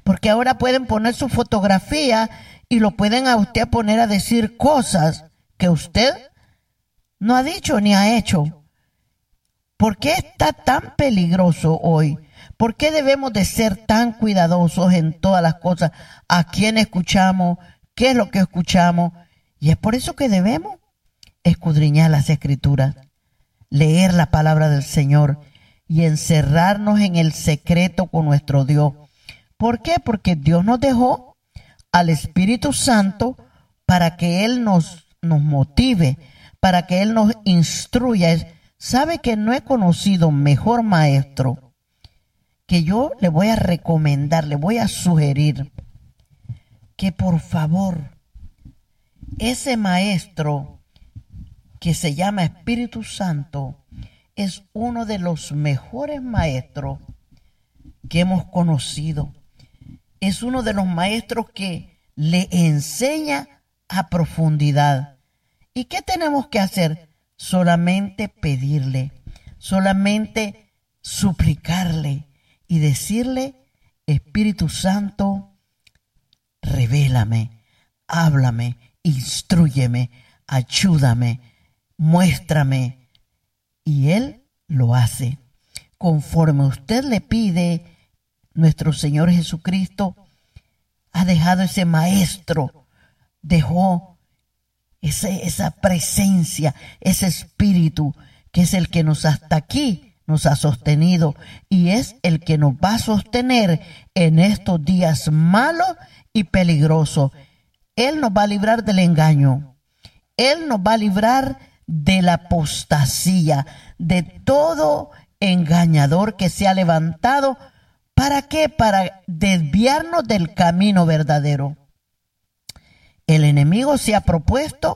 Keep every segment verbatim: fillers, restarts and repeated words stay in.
Porque ahora pueden poner su fotografía y lo pueden a usted poner a decir cosas que usted no ha dicho ni ha hecho. ¿Por qué está tan peligroso hoy? ¿Por qué debemos de ser tan cuidadosos en todas las cosas? ¿A quién escuchamos? ¿Qué es lo que escuchamos? Y es por eso que debemos escudriñar las Escrituras, leer la palabra del Señor y encerrarnos en el secreto con nuestro Dios. ¿Por qué? Porque Dios nos dejó al Espíritu Santo para que Él nos, nos motive, para que Él nos instruya. ¿Sabe que no he conocido mejor maestro que yo le voy a recomendar, le voy a sugerir que por favor ese maestro que se llama Espíritu Santo es uno de los mejores maestros que hemos conocido? Es uno de los maestros que le enseña a profundidad. ¿Y qué tenemos que hacer? Solamente pedirle, solamente suplicarle y decirle: Espíritu Santo, revélame, háblame, instrúyeme, ayúdame, muéstrame. Y Él lo hace. Conforme usted le pide, nuestro Señor Jesucristo ha dejado ese maestro, dejó ese, esa presencia, ese espíritu que es el que nos hasta aquí nos ha sostenido y es el que nos va a sostener en estos días malos y peligrosos. Él nos va a librar del engaño. Él nos va a librar de la apostasía, de todo engañador que se ha levantado. ¿Para qué? Para desviarnos del camino verdadero. El enemigo se ha propuesto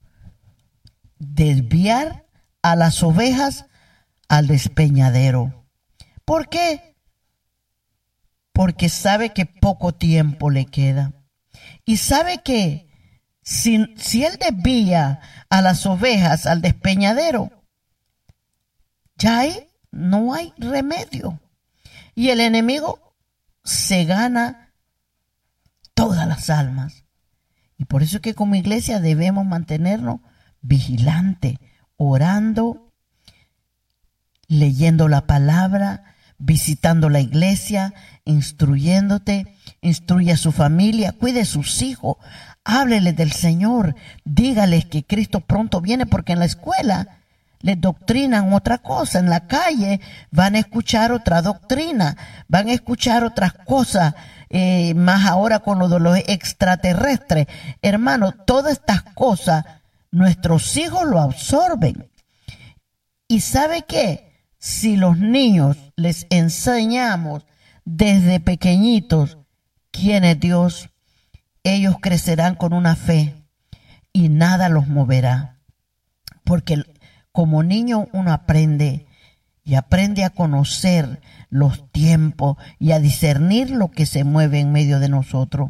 desviar a las ovejas al despeñadero. ¿Por qué? Porque sabe que poco tiempo le queda. Y sabe que si, si él desvía a las ovejas al despeñadero, ya hay, no hay remedio. Y el enemigo se gana todas las almas. Y por eso es que como iglesia debemos mantenernos vigilantes, orando, leyendo la palabra, visitando la iglesia, instruyéndote, instruye a su familia, cuide a sus hijos, hábleles del Señor, dígales que Cristo pronto viene, porque en la escuela les doctrinan otra cosa, en la calle van a escuchar otra doctrina, van a escuchar otras cosas, eh, más ahora con lo de los extraterrestres. Hermano, todas estas cosas nuestros hijos lo absorben. ¿Y sabe qué? Si los niños les enseñamos desde pequeñitos quién es Dios, ellos crecerán con una fe y nada los moverá. Porque como niño uno aprende y aprende a conocer los tiempos y a discernir lo que se mueve en medio de nosotros.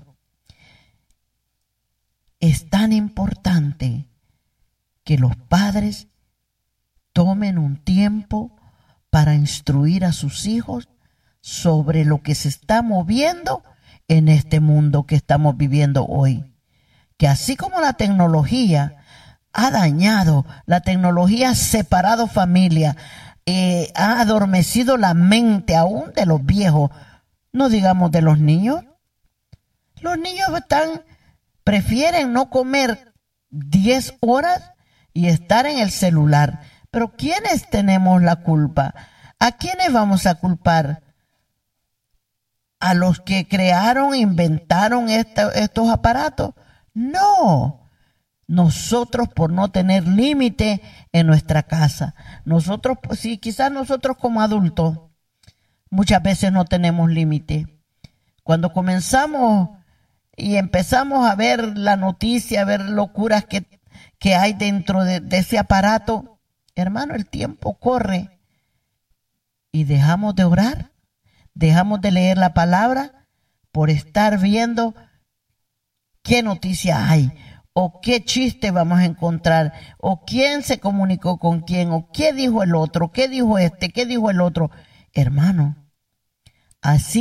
Es tan importante que los padres tomen un tiempo para instruir a sus hijos sobre lo que se está moviendo en este mundo que estamos viviendo hoy. Que así como la tecnología ha dañado, la tecnología ha separado familia, eh, ha adormecido la mente aún de los viejos, no digamos de los niños. Los niños están, prefieren no comer diez horas y estar en el celular. Pero ¿quiénes tenemos la culpa? ¿A quiénes vamos a culpar? ¿A los que crearon, inventaron esta, estos aparatos? No. Nosotros por no tener límite en nuestra casa. Nosotros, pues sí, quizás nosotros como adultos muchas veces no tenemos límite. Cuando comenzamos y empezamos a ver la noticia, a ver locuras que, que hay dentro de, de ese aparato, hermano, el tiempo corre y dejamos de orar, dejamos de leer la palabra por estar viendo qué noticia hay, o qué chiste vamos a encontrar, o quién se comunicó con quién, o qué dijo el otro, qué dijo este, qué dijo el otro. Hermano, así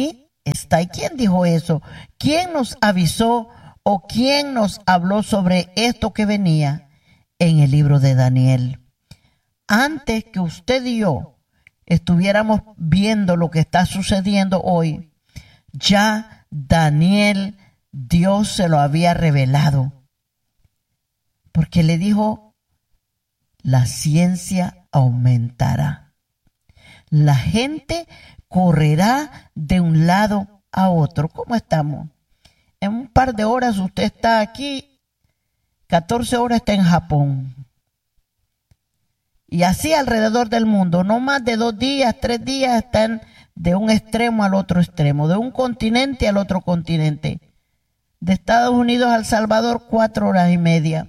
está. ¿Y quién dijo eso? ¿Quién nos avisó o quién nos habló sobre esto que venía? En el libro de Daniel. Antes que usted y yo estuviéramos viendo lo que está sucediendo hoy, ya Daniel, Dios se lo había revelado. Porque le dijo, la ciencia aumentará. La gente correrá de un lado a otro. ¿Cómo estamos? En un par de horas usted está aquí, catorce horas está en Japón. Y así alrededor del mundo, no más de dos días, tres días están de un extremo al otro extremo, de un continente al otro continente. De Estados Unidos a El Salvador, cuatro horas y media.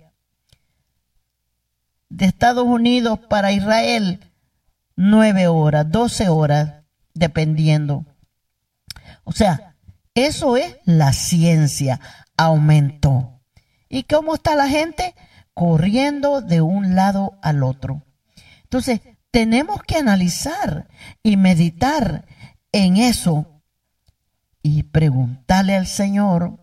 De Estados Unidos para Israel, nueve horas, doce horas, dependiendo. O sea, eso es la ciencia, aumentó. ¿Y cómo está la gente? Corriendo de un lado al otro. Entonces, tenemos que analizar y meditar en eso y preguntarle al Señor,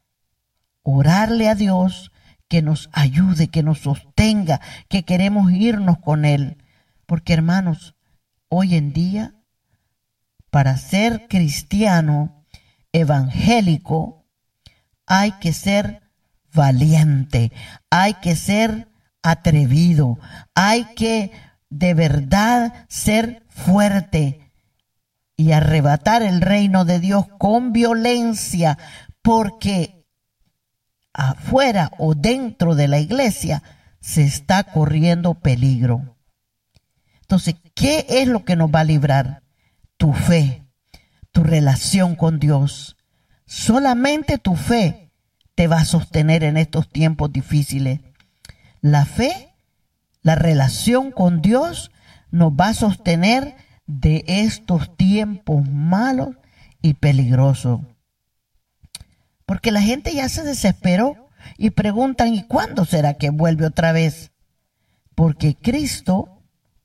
orarle a Dios que nos ayude, que nos sostenga, que queremos irnos con Él. Porque, hermanos, hoy en día, para ser cristiano evangélico, hay que ser valiente, hay que ser atrevido, hay que de verdad ser fuerte y arrebatar el reino de Dios con violencia, porque afuera o dentro de la iglesia se está corriendo peligro. Entonces, ¿qué es lo que nos va a librar? Tu fe, tu relación con Dios. Solamente tu fe te va a sostener en estos tiempos difíciles. La fe, la relación con Dios nos va a sostener de estos tiempos malos y peligrosos. Porque la gente ya se desesperó y preguntan, ¿y cuándo será que vuelve otra vez? Porque Cristo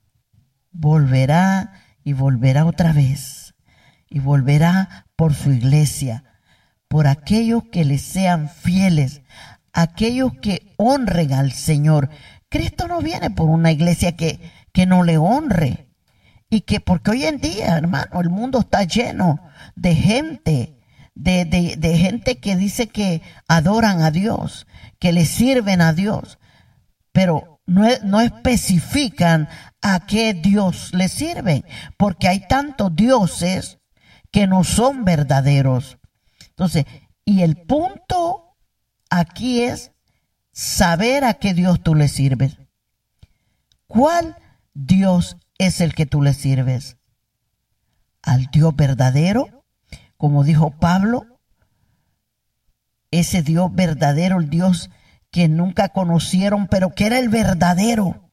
volverá y volverá otra vez. Y volverá por su iglesia, por aquellos que le sean fieles, aquellos que honren al Señor. Cristo no viene por una iglesia que, que no le honre. Y que porque hoy en día, hermano, el mundo está lleno de gente, de, de, de gente que dice que adoran a Dios, que le sirven a Dios, pero no, no especifican a qué Dios le sirven, porque hay tantos dioses que no son verdaderos. Entonces, y el punto aquí es saber a qué Dios tú le sirves. ¿Cuál Dios es el que tú le sirves? ¿Al Dios verdadero? Como dijo Pablo, ese Dios verdadero, el Dios que nunca conocieron, pero que era el verdadero.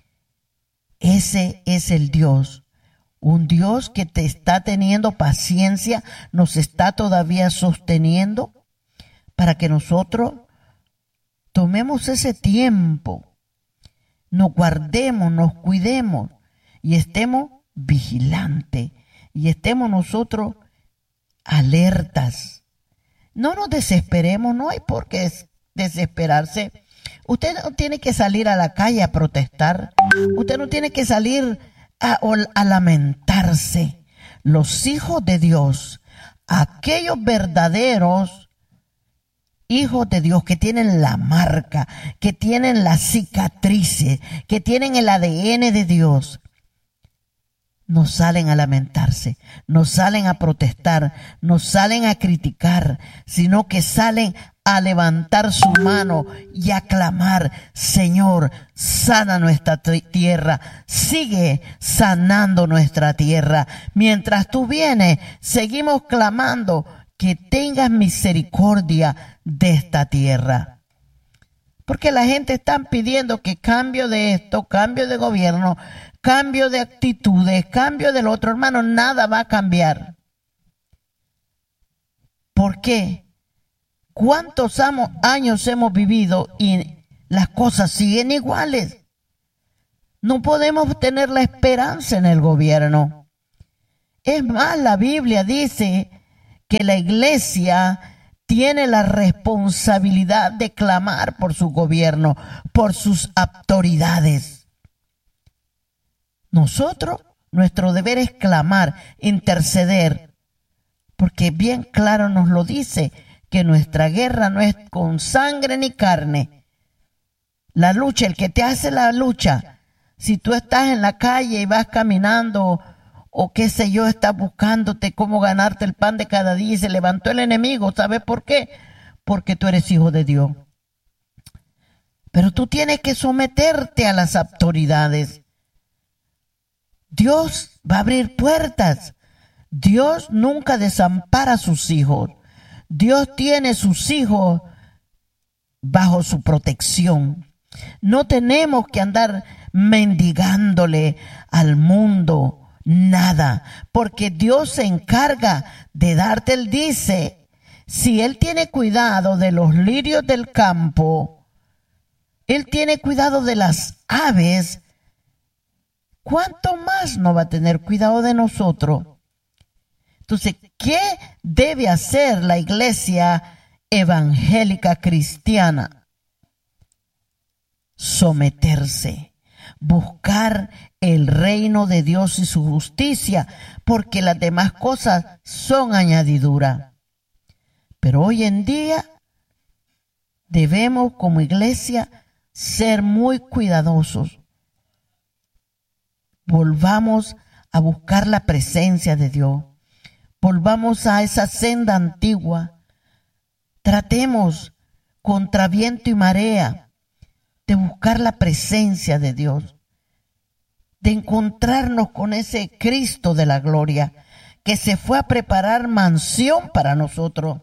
Ese es el Dios. Un Dios que te está teniendo paciencia, nos está todavía sosteniendo para que nosotros tomemos ese tiempo, nos guardemos, nos cuidemos y estemos vigilantes y estemos nosotros alertas. No nos desesperemos, no hay por qué desesperarse. Usted no tiene que salir a la calle a protestar, usted no tiene que salir a, a lamentarse. Los hijos de Dios, aquellos verdaderos hijos de Dios que tienen la marca, que tienen las cicatrices, que tienen el A D N de Dios, no salen a lamentarse, no salen a protestar, no salen a criticar, sino que salen a levantar su mano y a clamar: Señor, sana nuestra tierra, sigue sanando nuestra tierra. Mientras tú vienes, seguimos clamando que tengas misericordia de esta tierra. Porque la gente está pidiendo que cambio de esto, cambio de gobierno, cambio de actitudes, cambio del otro. Hermano, nada va a cambiar. ¿Por qué? ¿Cuántos años hemos vivido y las cosas siguen iguales? No podemos tener la esperanza en el gobierno. Es más, la Biblia dice que la iglesia tiene la responsabilidad de clamar por su gobierno, por sus autoridades. Nosotros, nuestro deber es clamar, interceder, porque bien claro nos lo dice, que nuestra guerra no es con sangre ni carne. La lucha, el que te hace la lucha, si tú estás en la calle y vas caminando o qué sé yo, estás buscándote cómo ganarte el pan de cada día y se levantó el enemigo, ¿sabes por qué? Porque tú eres hijo de Dios. Pero tú tienes que someterte a las autoridades. Dios va a abrir puertas. Dios nunca desampara a sus hijos. Dios tiene sus hijos bajo su protección. No tenemos que andar mendigándole al mundo nada, porque Dios se encarga de darte. Él dice, si Él tiene cuidado de los lirios del campo, Él tiene cuidado de las aves, ¿cuánto más no va a tener cuidado de nosotros? Entonces, ¿qué debe hacer la iglesia evangélica cristiana? Someterse, buscar el reino de Dios y su justicia, porque las demás cosas son añadidura. Pero hoy en día debemos como iglesia ser muy cuidadosos. Volvamos a buscar la presencia de Dios. Volvamos a esa senda antigua. Tratemos contra viento y marea de buscar la presencia de Dios, de encontrarnos con ese Cristo de la gloria que se fue a preparar mansión para nosotros,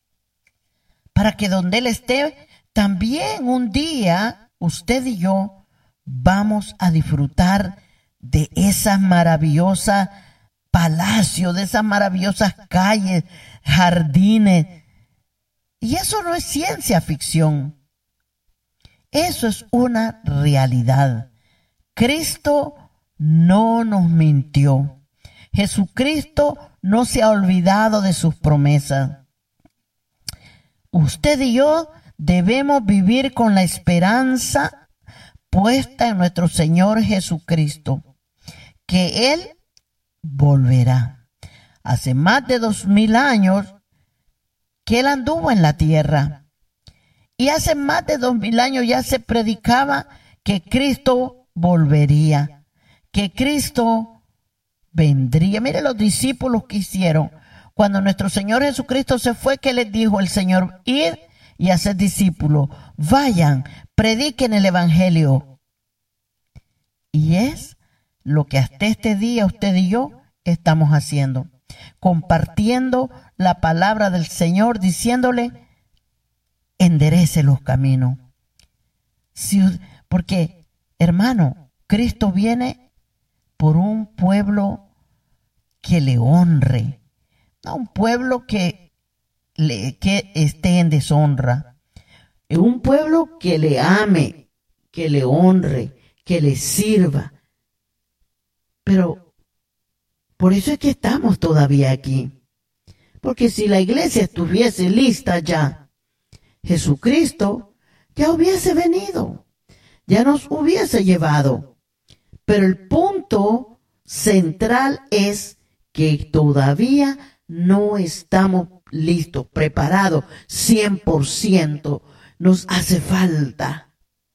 para que donde Él esté, también un día usted y yo vamos a disfrutar de esas maravillosas palacios, de esas maravillosas calles, jardines. Y eso no es ciencia ficción. Eso es una realidad. Cristo no nos mintió. Jesucristo no se ha olvidado de sus promesas. Usted y yo debemos vivir con la esperanza puesta en nuestro Señor Jesucristo, que Él volverá. Hace más de dos mil años que Él anduvo en la tierra. Y hace más de dos mil años ya se predicaba que Cristo volvería, que Cristo vendría. Mire los discípulos que hicieron. Cuando nuestro Señor Jesucristo se fue, ¿qué les dijo el Señor? Id y haced discípulos. Vayan, prediquen el Evangelio. Y es lo que hasta este día usted y yo estamos haciendo. Compartiendo la palabra del Señor, diciéndole, enderece los caminos. Si, porque, hermano, Cristo viene por un pueblo que le honre, no un pueblo que, le, que esté en deshonra, un pueblo que le ame, que le honre, que le sirva. Pero por eso es que estamos todavía aquí, porque si la iglesia estuviese lista ya, Jesucristo ya hubiese venido, ya nos hubiese llevado. Pero el punto central es que todavía no estamos listos, preparados, cien por ciento. Nos hace falta.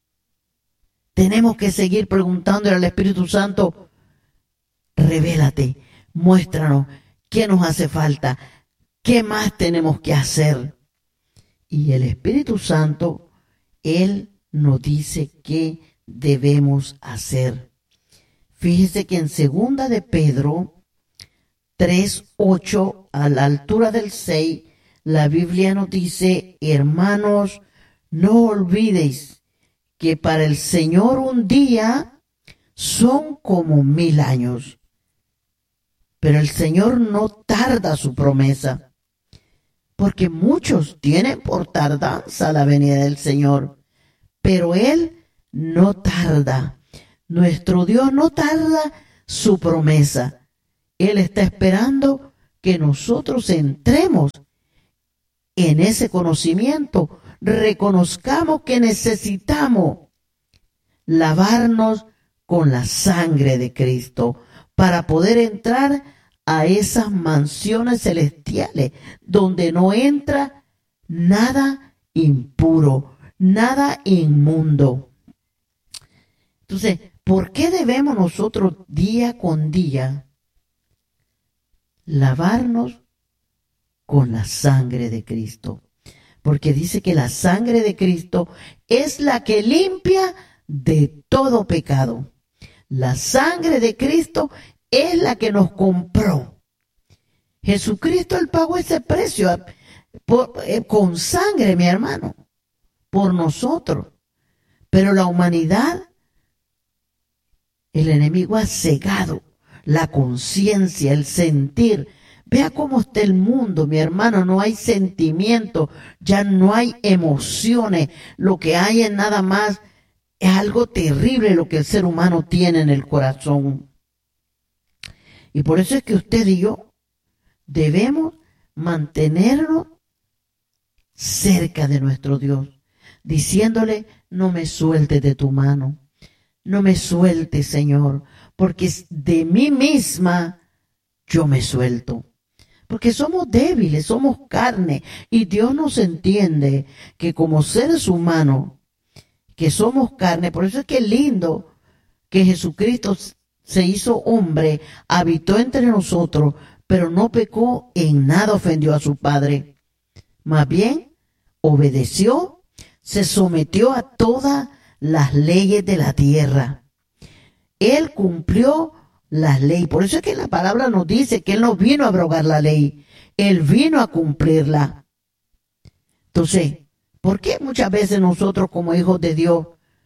Tenemos que seguir preguntándole al Espíritu Santo, revélate, muéstranos qué nos hace falta, qué más tenemos que hacer. Y el Espíritu Santo, Él nos dice qué debemos hacer. Fíjese que en segunda de Pedro tres, ocho, a la altura del seis, la Biblia nos dice, hermanos, no olvidéis que para el Señor un día son como mil años. Pero el Señor no tarda su promesa, porque muchos tienen por tardanza la venida del Señor, pero Él no tarda. Nuestro Dios no tarda su promesa. Él está esperando que nosotros entremos en ese conocimiento, reconozcamos que necesitamos lavarnos con la sangre de Cristo para poder entrar a esas mansiones celestiales donde no entra nada impuro, nada inmundo. Entonces, ¿por qué debemos nosotros día con día lavarnos con la sangre de Cristo? Porque dice que la sangre de Cristo es la que limpia de todo pecado. La sangre de Cristo es la que nos compró. Jesucristo, Él pagó ese precio por, eh, con sangre, mi hermano, por nosotros. Pero la humanidad, el enemigo ha cegado la conciencia, el sentir. Vea cómo está el mundo, mi hermano, no hay sentimiento, ya no hay emociones, lo que hay es nada más, es algo terrible lo que el ser humano tiene en el corazón. Y por eso es que usted y yo debemos mantenernos cerca de nuestro Dios, diciéndole, no me sueltes de tu mano, no me sueltes, Señor, porque de mí misma yo me suelto. Porque somos débiles, somos carne, y Dios nos entiende que como seres humanos, que somos carne, por eso es que es lindo que Jesucristo se hizo hombre, habitó entre nosotros, pero no pecó, en nada ofendió a su Padre. Más bien, obedeció, se sometió a todas las leyes de la tierra. Él cumplió las leyes. Por eso es que la palabra nos dice que Él no vino a abrogar la ley, Él vino a cumplirla. Entonces, ¿por qué muchas veces nosotros como hijos de Dios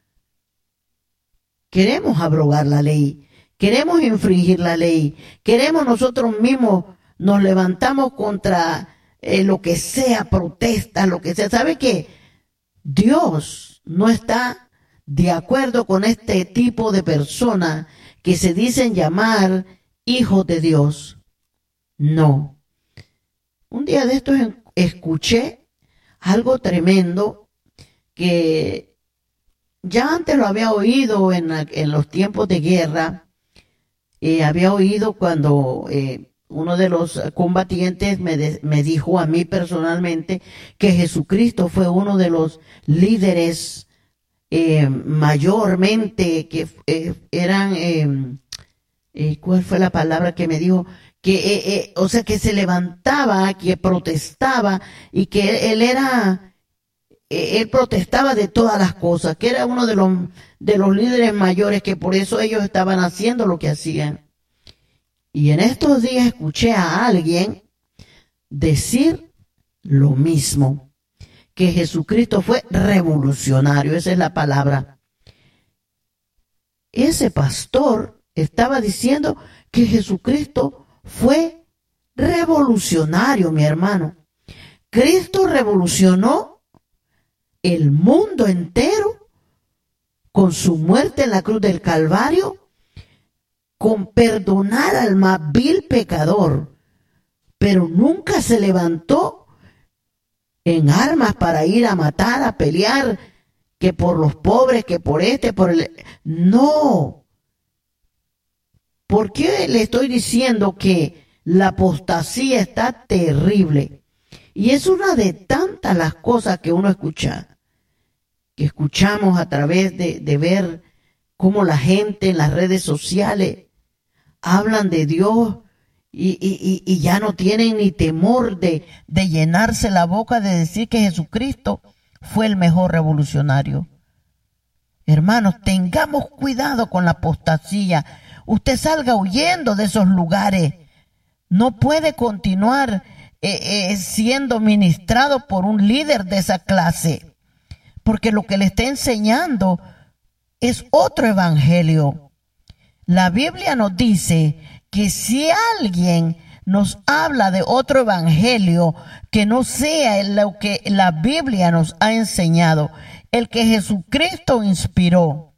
queremos abrogar la ley? Queremos infringir la ley, queremos nosotros mismos, nos levantamos contra eh, lo que sea, protesta, lo que sea. ¿Sabe qué? Dios no está de acuerdo con este tipo de personas que se dicen llamar hijos de Dios. No. Un día de estos escuché algo tremendo que ya antes lo había oído en, en los tiempos de guerra. Eh, había oído cuando eh, uno de los combatientes me, de, me dijo a mí personalmente que Jesucristo fue uno de los líderes eh, mayormente que eh, eran, eh, eh, ¿cuál fue la palabra que me dijo? Que, eh, eh, o sea, que se levantaba, que protestaba y que él era, eh, él protestaba de todas las cosas, que era uno de los de los líderes mayores, que por eso ellos estaban haciendo lo que hacían. Y en estos días escuché a alguien decir lo mismo, que Jesucristo fue revolucionario, esa es la palabra. Ese pastor estaba diciendo que Jesucristo fue revolucionario, mi hermano. Cristo revolucionó el mundo entero con su muerte en la cruz del Calvario, con perdonar al más vil pecador, pero nunca se levantó en armas para ir a matar, a pelear, que por los pobres, que por este, por el... No. ¿Por qué le estoy diciendo que la apostasía está terrible? Y es una de tantas las cosas que uno escucha. Que escuchamos a través de, de ver cómo la gente en las redes sociales hablan de Dios y, y, y ya no tienen ni temor de, de llenarse la boca de decir que Jesucristo fue el mejor revolucionario. Hermanos, tengamos cuidado con la apostasía. Usted salga huyendo de esos lugares. No puede continuar eh, eh, siendo ministrado por un líder de esa clase. Porque lo que le está enseñando es otro evangelio. La Biblia nos dice que si alguien nos habla de otro evangelio que no sea lo que la Biblia nos ha enseñado, el que Jesucristo inspiró,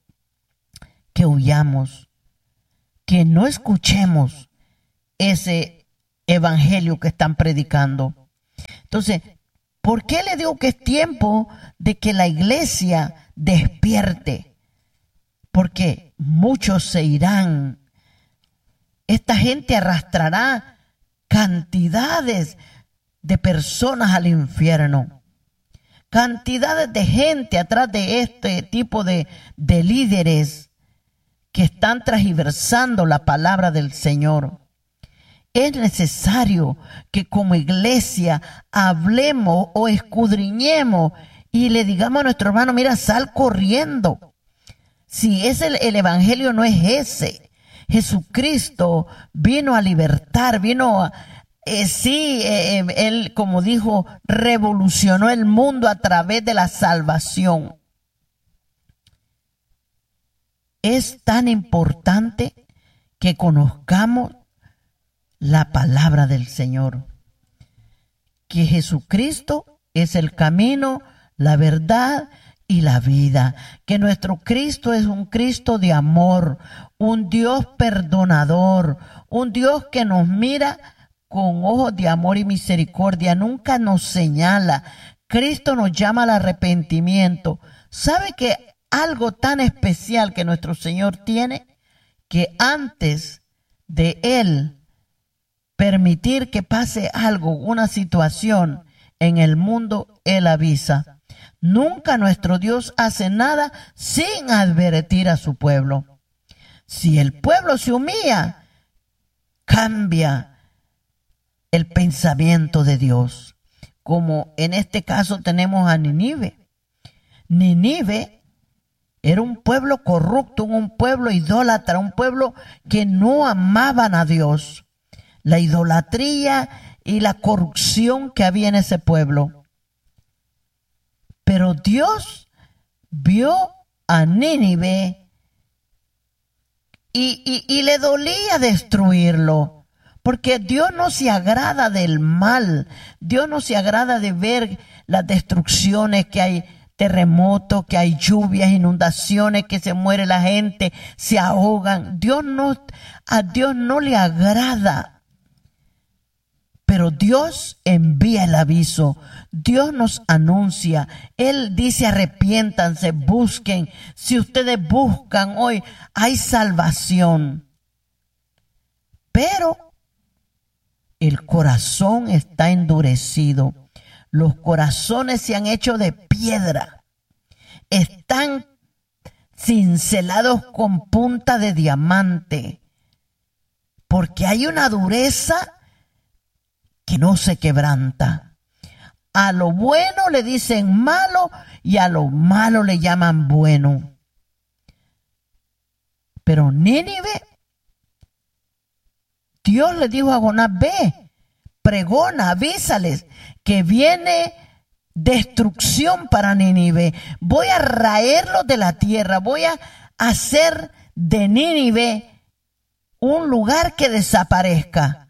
que huyamos, que no escuchemos ese evangelio que están predicando. Entonces, ¿por qué le digo que es tiempo de que la iglesia despierte? Porque muchos se irán. Esta gente arrastrará cantidades de personas al infierno. Cantidades de gente atrás de este tipo de, de líderes que están transversando la palabra del Señor. Es necesario que como iglesia hablemos o escudriñemos y le digamos a nuestro hermano, mira, sal corriendo. Si es el, el evangelio no es ese. Jesucristo vino a libertar, vino a, eh, sí, eh, él, como dijo, revolucionó el mundo a través de la salvación. Es tan importante que conozcamos la palabra del Señor, que Jesucristo es el camino, la verdad y la vida, que nuestro Cristo es un Cristo de amor, un Dios perdonador, un Dios que nos mira con ojos de amor y misericordia, nunca nos señala. Cristo nos llama al arrepentimiento. ¿Sabe que algo tan especial que nuestro Señor tiene? Que antes de Él permitir que pase algo, una situación en el mundo, Él avisa. Nunca nuestro Dios hace nada sin advertir a su pueblo. Si el pueblo se humilla, cambia el pensamiento de Dios. Como en este caso tenemos a Nínive. Nínive era un pueblo corrupto, un pueblo idólatra, un pueblo que no amaban a Dios. La idolatría y la corrupción que había en ese pueblo. Pero Dios vio a Nínive y, y, y le dolía destruirlo, porque Dios no se agrada del mal. Dios no se agrada de ver las destrucciones que hay, terremotos, que hay lluvias, inundaciones, que se muere la gente, se ahogan. Dios no, a Dios no le agrada. Pero Dios envía el aviso, Dios nos anuncia, Él dice arrepiéntanse, busquen, si ustedes buscan hoy hay salvación. Pero el corazón está endurecido, los corazones se han hecho de piedra, están cincelados con punta de diamante, porque hay una dureza que no se quebranta. A lo bueno le dicen malo y a lo malo le llaman bueno. Pero Nínive, Dios le dijo a Jonás, ve, pregona, avísales que viene destrucción para Nínive. Voy a raerlos de la tierra, voy a hacer de Nínive un lugar que desaparezca.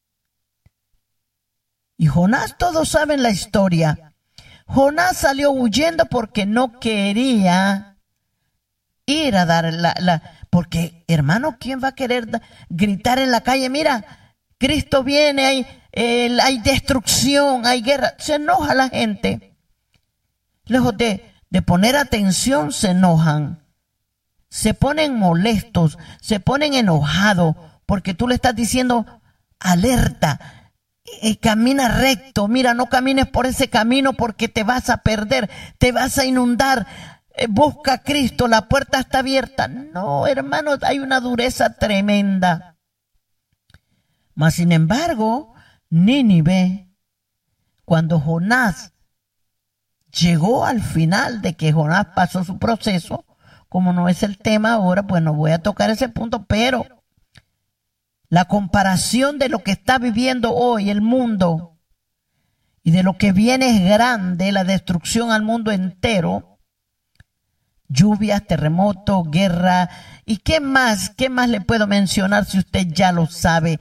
Y Jonás, todos saben la historia. Jonás salió huyendo porque no quería ir a dar la, la... Porque, hermano, ¿quién va a querer da, gritar en la calle? Mira, Cristo viene, hay, eh, hay destrucción, hay guerra. Se enoja la gente. Lejos de, de poner atención, se enojan. Se ponen molestos, se ponen enojados porque tú le estás diciendo, alerta. Eh, camina recto, mira, no camines por ese camino porque te vas a perder, te vas a inundar, eh, busca a Cristo, la puerta está abierta. No, hermanos, hay una dureza tremenda. Mas sin embargo, Nínive, cuando Jonás llegó al final de que Jonás pasó su proceso, como no es el tema ahora, pues no voy a tocar ese punto, pero la comparación de lo que está viviendo hoy el mundo y de lo que viene es grande, la destrucción al mundo entero, lluvias, terremotos, guerra, y qué más, qué más le puedo mencionar si usted ya lo sabe.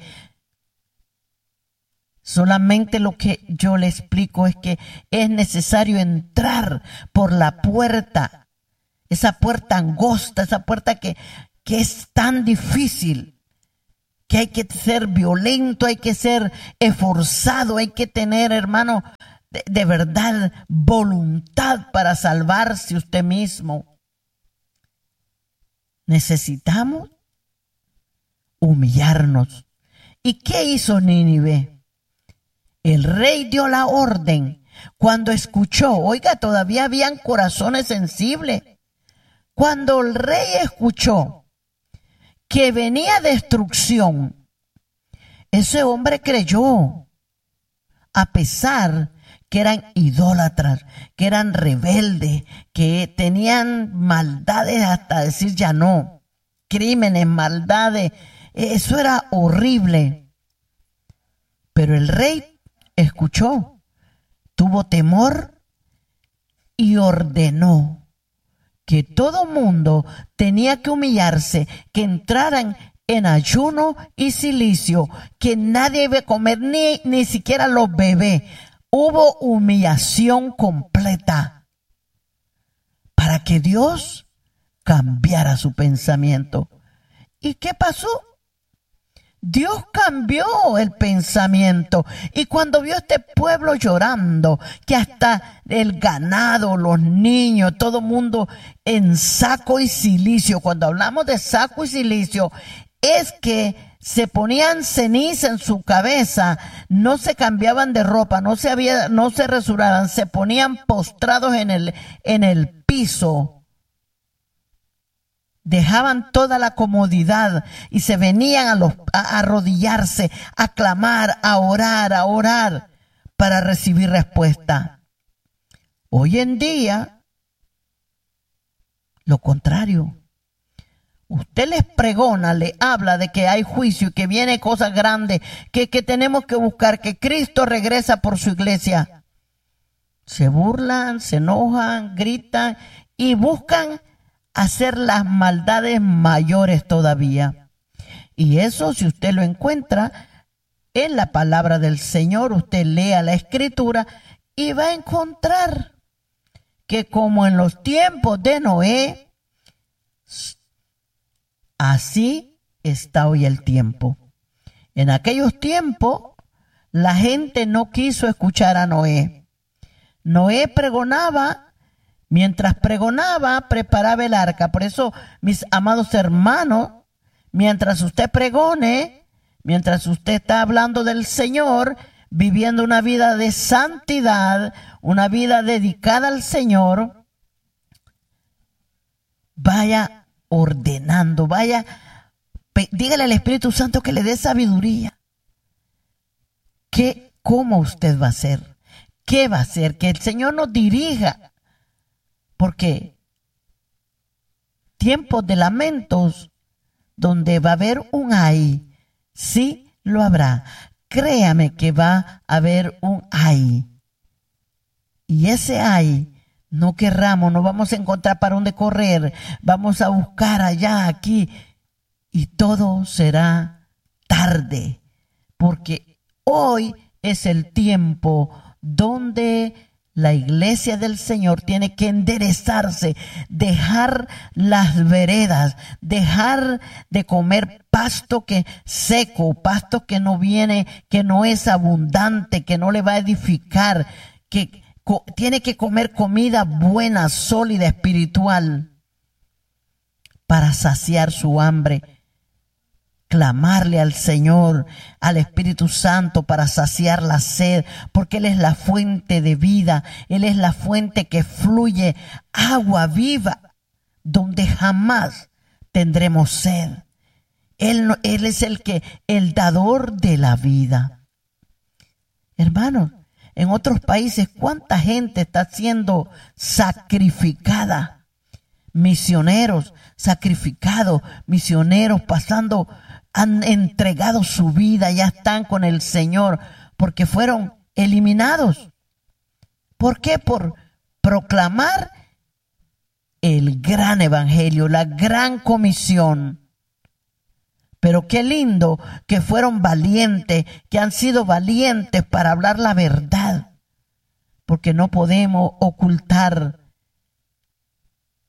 Solamente lo que yo le explico es que es necesario entrar por la puerta, esa puerta angosta, esa puerta que, que es tan difícil. que hay que ser violento, hay que ser esforzado, hay que tener, hermano, de, de verdad, voluntad para salvarse usted mismo. Necesitamos humillarnos. ¿Y qué hizo Nínive? El rey dio la orden cuando escuchó, oiga, todavía habían corazones sensibles. Cuando el rey escuchó que venía destrucción, ese hombre creyó, a pesar que eran idólatras, que eran rebeldes, que tenían maldades hasta decir ya no, crímenes, maldades, eso era horrible. Pero el rey escuchó, tuvo temor y ordenó que todo mundo tenía que humillarse, que entraran en ayuno y cilicio, que nadie iba a comer, ni, ni siquiera los bebés. Hubo humillación completa para que Dios cambiara su pensamiento. ¿Y qué pasó? Dios cambió el pensamiento, y cuando vio a este pueblo llorando, que hasta el ganado, los niños, todo mundo en saco y cilicio, cuando hablamos de saco y cilicio, es que se ponían ceniza en su cabeza, no se cambiaban de ropa, no se había, no se rasuraban, se ponían postrados en el, en el piso. Dejaban toda la comodidad y se venían a, los, a arrodillarse, a clamar, a orar, a orar para recibir respuesta. Hoy en día, lo contrario. Usted les pregona, le habla de que hay juicio y que viene cosas grandes, que, que tenemos que buscar, que Cristo regresa por su iglesia. Se burlan, se enojan, gritan y buscan hacer las maldades mayores todavía. Y eso, si usted lo encuentra en la palabra del Señor, usted lea la Escritura y va a encontrar que como en los tiempos de Noé, así está hoy el tiempo. En aquellos tiempos, la gente no quiso escuchar a Noé. Noé pregonaba. Mientras pregonaba, preparaba el arca. Por eso, mis amados hermanos, mientras usted pregone, mientras usted está hablando del Señor, viviendo una vida de santidad, una vida dedicada al Señor, vaya ordenando, vaya, dígale al Espíritu Santo que le dé sabiduría. ¿Qué, cómo usted va a hacer? ¿Qué va a hacer? Que el Señor nos dirija. Porque tiempos de lamentos donde va a haber un ay, sí lo habrá. Créame que va a haber un ay. Y ese ay no querramos, no vamos a encontrar para dónde correr, vamos a buscar allá, aquí, y todo será tarde. Porque hoy es el tiempo donde la iglesia del Señor tiene que enderezarse, dejar las veredas, dejar de comer pasto que seco, pasto que no viene, que no es abundante, que no le va a edificar, que co- tiene que comer comida buena, sólida, espiritual, para saciar su hambre. Clamarle al Señor, al Espíritu Santo para saciar la sed, porque Él es la fuente de vida, Él es la fuente que fluye agua viva, donde jamás tendremos sed. Él, no, Él es el que, el dador de la vida. Hermanos, en otros países, ¿cuánta gente está siendo sacrificada? Misioneros sacrificados, misioneros pasando, han entregado su vida, ya están con el Señor, porque fueron eliminados. ¿Por qué? Por proclamar el gran evangelio, la gran comisión. Pero qué lindo que fueron valientes, que han sido valientes para hablar la verdad, porque no podemos ocultar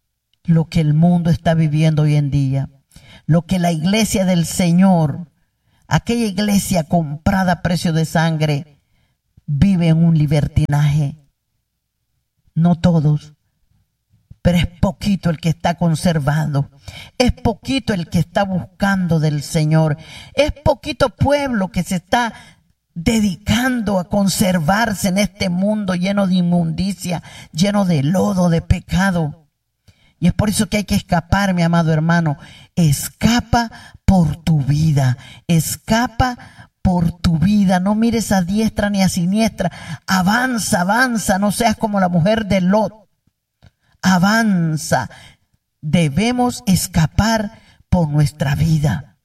lo que el mundo está viviendo hoy en día, lo que la iglesia del Señor aquella iglesia comprada a precio de sangre, vive en un libertinaje. No todos, pero es poquito el que está conservando, es poquito el que está buscando del Señor, es poquito pueblo que se está dedicando a conservarse en este mundo lleno de inmundicia, lleno de lodo, de pecado. Y es por eso que hay que escapar, mi amado hermano. Escapa por tu vida, escapa por tu vida. No mires a diestra ni a siniestra. Avanza, avanza, no seas como la mujer de Lot. Avanza. Debemos escapar por nuestra vida.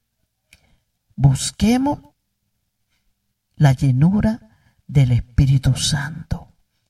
Busquemos la llenura del Espíritu Santo.